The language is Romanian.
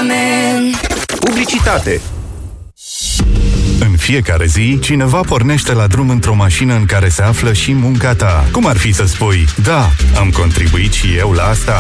Amen. Publicitate. În fiecare zi, cineva pornește la drum într-o mașină în care se află și munca ta. Cum ar fi să spui, da, am contribuit și eu la asta?